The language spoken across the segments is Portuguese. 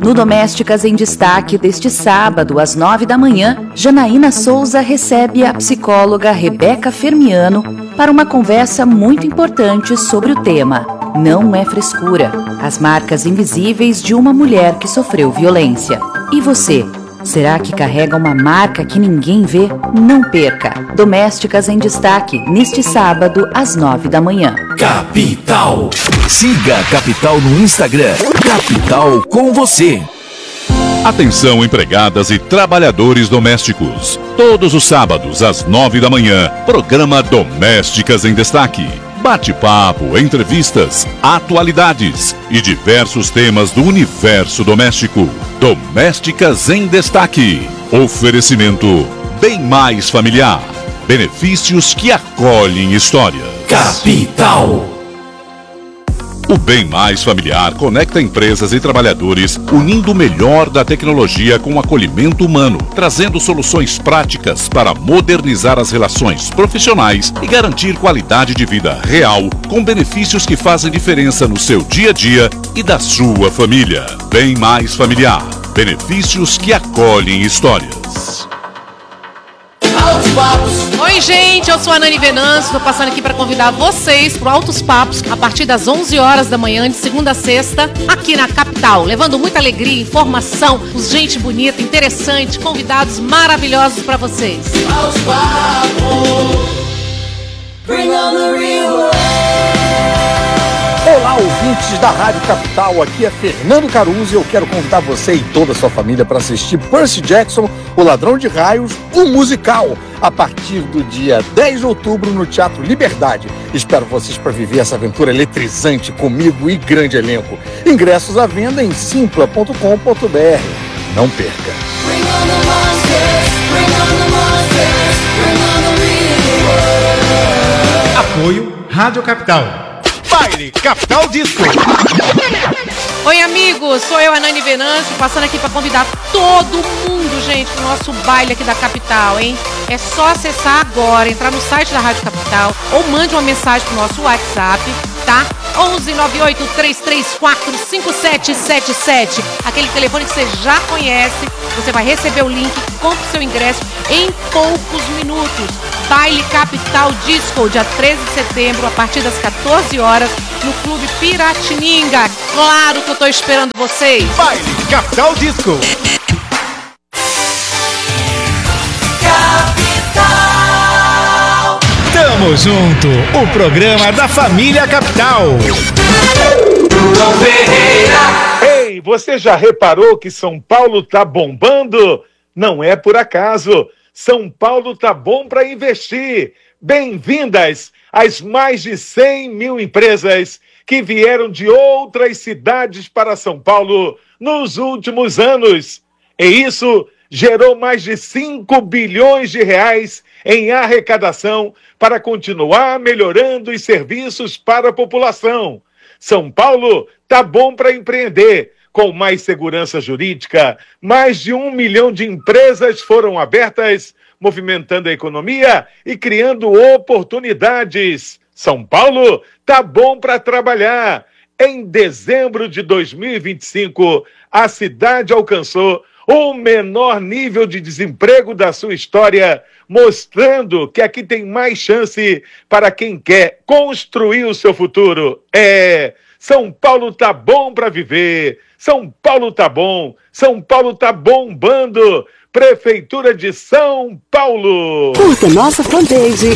No Domésticas em Destaque deste sábado, às 9 da manhã, Janaína Souza recebe a psicóloga Rebeca Fermiano para uma conversa muito importante sobre o tema Não é Frescura, as marcas invisíveis de uma mulher que sofreu violência. E você? Será que carrega uma marca que ninguém vê? Não perca! Domésticas em Destaque, neste sábado, às 9 da manhã. Capital. Siga a Capital no Instagram. Capital com você. Atenção, empregadas e trabalhadores domésticos. Todos os sábados, às 9 da manhã, programa Domésticas em Destaque. Bate-papo, entrevistas, atualidades e diversos temas do universo doméstico. Domésticas em Destaque. Oferecimento Bem Mais Familiar. Benefícios que acolhem histórias. Capital. O Bem Mais Familiar conecta empresas e trabalhadores, unindo o melhor da tecnologia com o acolhimento humano, trazendo soluções práticas para modernizar as relações profissionais e garantir qualidade de vida real, com benefícios que fazem diferença no seu dia a dia e da sua família. Bem Mais Familiar. Benefícios que acolhem histórias. Oi, gente, eu sou a Nani Venâncio, estou passando aqui para convidar vocês para o Altos Papos, a partir das 11 horas da manhã, de segunda a sexta, aqui na Capital, levando muita alegria, informação, gente bonita, interessante, convidados maravilhosos para vocês. Altos Papos, bring on the real. Olá, ouvintes da Rádio Capital, aqui é Fernando Caruso e eu quero convidar você e toda a sua família para assistir Percy Jackson, O Ladrão de Raios, o musical, a partir do dia 10 de outubro no Teatro Liberdade. Espero vocês para viver essa aventura eletrizante comigo e grande elenco. Ingressos à venda em simpla.com.br. Não perca! Apoio Rádio Capital. Baile Capital Disco. Oi, amigos, sou eu, a Nani Venâncio, passando aqui para convidar todo mundo, gente, pro nosso baile aqui da Capital, hein? É só acessar agora, entrar no site da Rádio Capital ou mande uma mensagem pro nosso WhatsApp, tá? 11 98 334 5777. Aquele telefone que você já conhece. Você vai receber o link, compre seu ingresso em poucos minutos. Baile Capital Disco, dia 13 de setembro, a partir das 14 horas, no Clube Piratininga. Claro que eu tô esperando vocês. Baile Capital Disco. Capital. Tamo junto, o programa da família Capital. João Ferreira. Ei, você já reparou que São Paulo tá bombando? Não é por acaso. São Paulo tá bom para investir. Bem-vindas às mais de 100 mil empresas que vieram de outras cidades para São Paulo nos últimos anos. E isso gerou mais de 5 bilhões de reais em arrecadação para continuar melhorando os serviços para a população. São Paulo tá bom para empreender. Com mais segurança jurídica, mais de 1 milhão de empresas foram abertas, movimentando a economia e criando oportunidades. São Paulo tá bom para trabalhar. Em dezembro de 2025, a cidade alcançou o menor nível de desemprego da sua história, mostrando que aqui tem mais chance para quem quer construir o seu futuro. São Paulo tá bom para viver. São Paulo tá bom. São Paulo tá bombando. Prefeitura de São Paulo. Curta nossa fanpage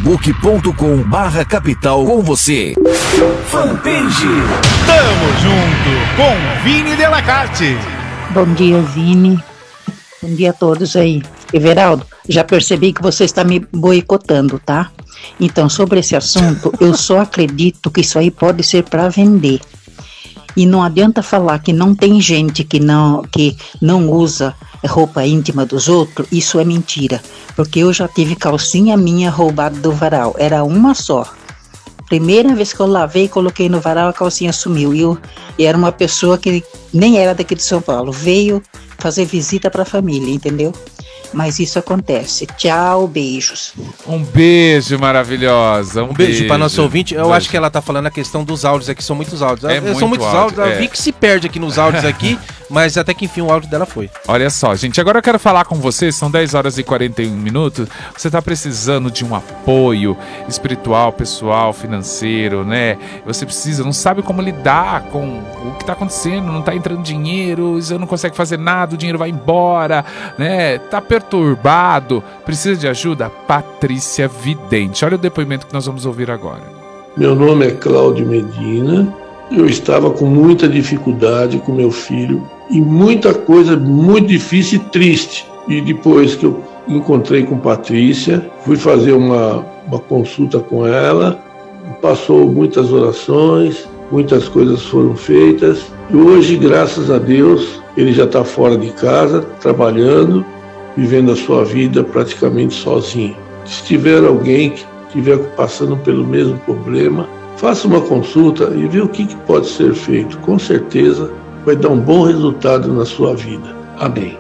facebook.com/capital com você. Fanpage. Tamo junto com Vini Delacarte. Bom dia, Vini. Bom dia a todos aí. Everaldo, já percebi que você está me boicotando, tá? Então, sobre esse assunto, eu só acredito que isso aí pode ser para vender. E não adianta falar que não tem gente que não usa roupa íntima dos outros, isso é mentira. Porque eu já tive calcinha minha roubada do varal, era uma só. Primeira vez que eu lavei e coloquei no varal, a calcinha sumiu. E era uma pessoa que nem era daqui de São Paulo, veio fazer visita para a família, entendeu? Mas isso acontece. Tchau, beijos. Um beijo, maravilhosa. Um beijo para nosso ouvinte. Eu acho que ela tá falando a questão dos áudios aqui, são muitos áudios. São muitos áudios. A Vicky se perde aqui nos áudios aqui, mas até que enfim o áudio dela foi. Olha só, gente, agora eu quero falar com vocês, são 10 horas e 41 minutos, você tá precisando de um apoio espiritual, pessoal, financeiro, né? Você precisa, não sabe como lidar com o que tá acontecendo, não tá entrando dinheiro, você não consegue fazer nada, o dinheiro vai embora, né? Tá perturbado, precisa de ajuda? Patrícia Vidente. Olha o depoimento que nós vamos ouvir agora. Meu nome é Cláudio Medina. Eu estava com muita dificuldade com meu filho e muita coisa muito difícil e triste. E depois que eu encontrei com Patrícia, fui fazer uma consulta com ela, passou muitas orações, muitas coisas foram feitas. E hoje, graças a Deus, ele já está fora de casa, trabalhando, vivendo a sua vida praticamente sozinho. Se tiver alguém que estiver passando pelo mesmo problema, faça uma consulta e vê o que pode ser feito. Com certeza vai dar um bom resultado na sua vida. Amém.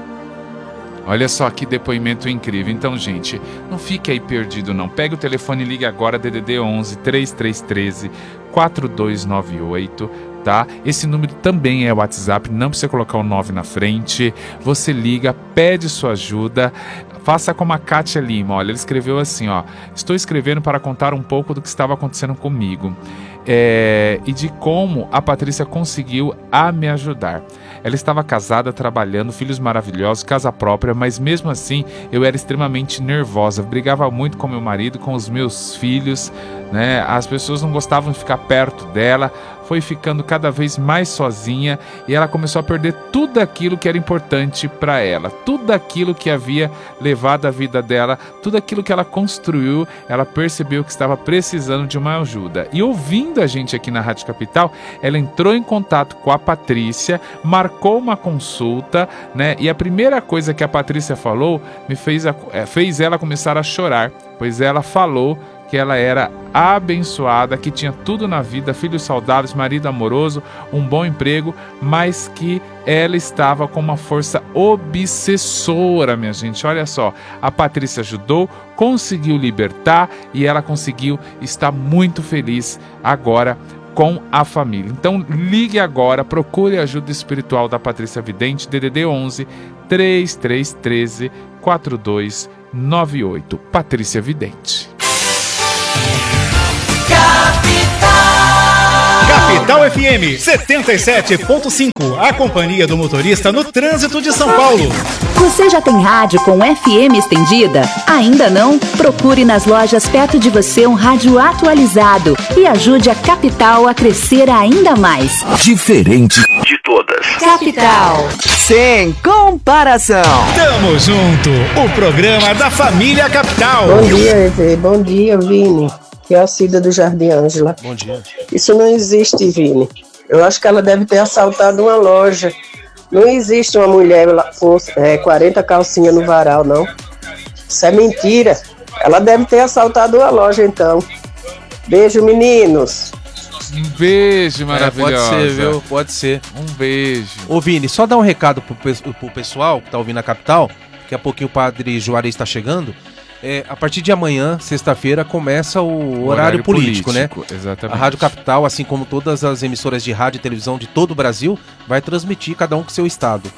Olha só que depoimento incrível. Então, gente, não fique aí perdido não. Pega o telefone e ligue agora, DDD 11 3313 4298, tá? Esse número também é WhatsApp, não precisa colocar o 9 na frente. Você liga, pede sua ajuda. Faça como a Kátia Lima, olha, ele escreveu assim, ó: estou escrevendo para contar um pouco do que estava acontecendo comigo e de como a Patrícia conseguiu me ajudar. Ela estava casada, trabalhando, filhos maravilhosos, casa própria, mas mesmo assim eu era extremamente nervosa, brigava muito com meu marido, com os meus filhos, né? As pessoas não gostavam de ficar perto dela, foi ficando cada vez mais sozinha e ela começou a perder tudo aquilo que era importante para ela, tudo aquilo que havia levado a vida dela, tudo aquilo que ela construiu, ela percebeu que estava precisando de uma ajuda. E ouvindo a gente aqui na Rádio Capital, ela entrou em contato com a Patrícia, marcou uma consulta, né? E a primeira coisa que a Patrícia falou fez ela começar a chorar, pois ela falou que ela era abençoada, que tinha tudo na vida, filhos saudáveis, marido amoroso, um bom emprego, mas que ela estava com uma força obsessora, minha gente. Olha só, a Patrícia ajudou, conseguiu libertar e ela conseguiu estar muito feliz agora com a família. Então ligue agora, procure a ajuda espiritual da Patrícia Vidente, DDD 11 3313 4298. Patrícia Vidente. Capital FM 77.5, a companhia do motorista no trânsito de São Paulo. Você já tem rádio com FM estendida? Ainda não? Procure nas lojas perto de você um rádio atualizado e ajude a Capital a crescer ainda mais. Diferente de todas. Capital. Sem comparação. Tamo junto, o programa da família Capital. Bom dia, Eve. Bom dia, Vini. Que é a Cida do Jardim Ângela. Bom dia. Isso não existe, Vini. Eu acho que ela deve ter assaltado uma loja. Não existe uma mulher com 40 calcinhas no varal, não. Isso é mentira. Ela deve ter assaltado uma loja, então. Beijo, meninos. Um beijo maravilhoso. Pode ser, viu? Pode ser. Um beijo. Ô, Vini, só dar um recado pro pessoal que tá ouvindo a Capital. Daqui a pouquinho o Padre Juarez está chegando. A partir de amanhã, sexta-feira, começa o horário político, né? Exatamente. A Rádio Capital, assim como todas as emissoras de rádio e televisão de todo o Brasil, vai transmitir cada um com seu estado.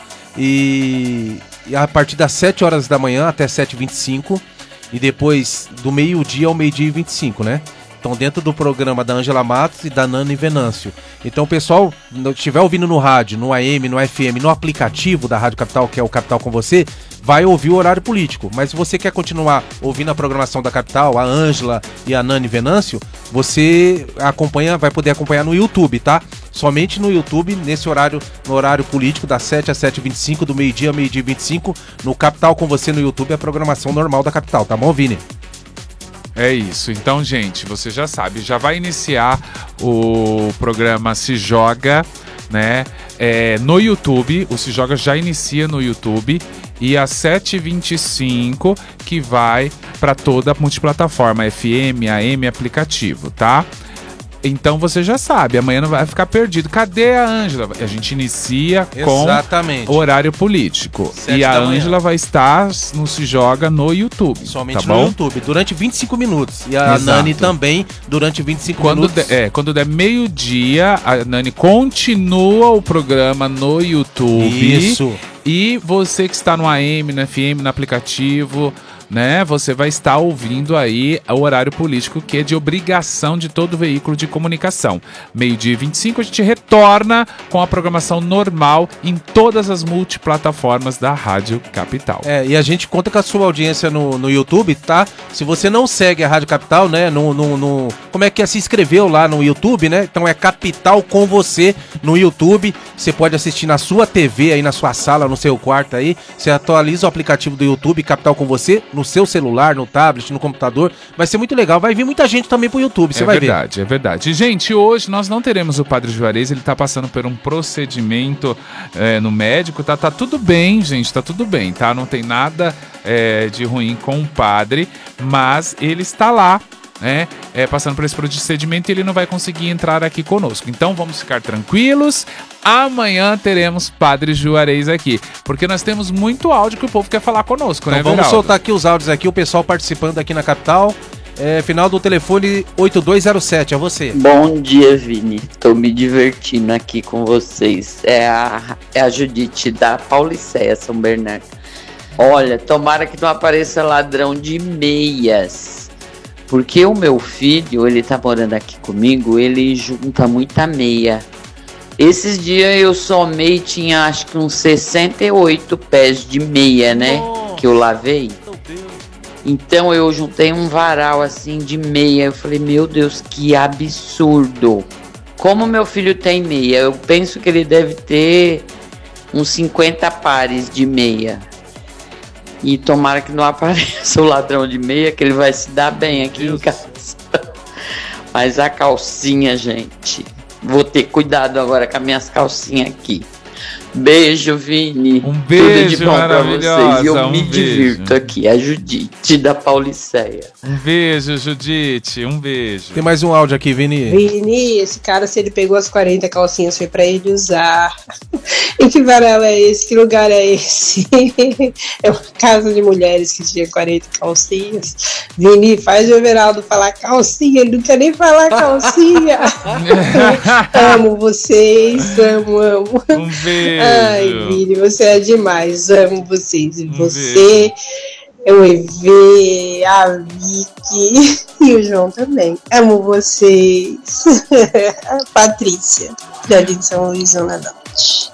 E a partir das 7 horas da manhã até 7h25 e depois do meio-dia ao meio-dia e 25, né? Então, dentro do programa da Ângela Matos e da Nani Venâncio. Então, o pessoal, se estiver ouvindo no rádio, no AM, no FM, no aplicativo da Rádio Capital, que é o Capital com você, vai ouvir o horário político. Mas se você quer continuar ouvindo a programação da Capital, a Ângela e a Nani Venâncio, você vai poder acompanhar no YouTube, tá? Somente no YouTube, nesse horário, no horário político, das 7 às 7h25, do meio-dia ao meio-dia e 25, no Capital com você no YouTube, é a programação normal da Capital, tá bom, Vini? É isso. Então, gente, você já sabe, já vai iniciar o programa Se Joga, né? No YouTube, o Se Joga já inicia no YouTube e às 7h25 que vai para toda a multiplataforma, FM, AM, aplicativo, tá? Então você já sabe, amanhã não vai ficar perdido. Cadê a Ângela? A gente inicia Exatamente. com horário político. 7 E a da manhã. Ângela vai estar no Se Joga no YouTube. Somente tá no bom? YouTube, durante 25 minutos. E a Exato. Nani também, durante 25 minutos. Quando der meio-dia, a Nani continua o programa no YouTube. Isso. E você que está no AM, no FM, no aplicativo, né? Você vai estar ouvindo aí o horário político, que é de obrigação de todo veículo de comunicação. Meio-dia e 25, a gente retorna com a programação normal em todas as multiplataformas da Rádio Capital. E a gente conta com a sua audiência no YouTube, tá? Se você não segue a Rádio Capital, né? Como é que é? Se inscreveu lá no YouTube, né? Então é Capital com você no YouTube. Você pode assistir na sua TV, aí na sua sala, no seu quarto aí. Você atualiza o aplicativo do YouTube, Capital com você, no seu celular, no tablet, no computador. Vai ser muito legal. Vai vir muita gente também pro YouTube, você vai ver. É verdade. Gente, hoje nós não teremos o Padre Juarez, ele tá passando por um procedimento no médico, tá tudo bem, gente, tá tudo bem, tá? Não tem nada de ruim com o padre, mas ele está lá, né, passando por esse procedimento, e ele não vai conseguir entrar aqui conosco. Então vamos ficar tranquilos. Amanhã teremos Padre Juarez aqui, porque nós temos muito áudio que o povo quer falar conosco, então né, vamos Veraldo? soltar aqui os áudios aqui, o pessoal participando aqui na Capital. Final do telefone 8207, é você. Bom dia, Vini. Tô me divertindo aqui com vocês. É a Judite da Pauliceia, São Bernardo. Olha, tomara que não apareça ladrão de meias. Porque o meu filho, ele tá morando aqui comigo, ele junta muita meia. Esses dias eu somei, tinha acho que uns 68 pés de meia, né? Que eu lavei. Então eu juntei um varal assim de meia. Eu falei, meu Deus, que absurdo. Como meu filho tem meia, eu penso que ele deve ter uns 50 pares de meia. E tomara que não apareça o ladrão de meia, que ele vai se dar bem aqui em casa. Mas a calcinha, gente, vou ter cuidado agora com as minhas calcinhas aqui. Beijo, Vini. Um beijo, tudo de bom pra vocês. Eu me divirto beijo. aqui. A Judite da Pauliceia. Um beijo, Judite. Um beijo. Tem mais um áudio aqui, Vini. Vini, esse cara, se ele pegou as 40 calcinhas, foi pra ele usar. E que varal é esse? Que lugar é esse? É uma casa de mulheres que tinha 40 calcinhas. Vini, faz o Everaldo falar calcinha, ele não quer nem falar calcinha. Amo vocês, amo. Um beijo. Ai, Vini, você é demais. Amo vocês. E você, o EV, a Vicky e o João também. Amo vocês. Patrícia, Jardim São Luís, Zona Norte.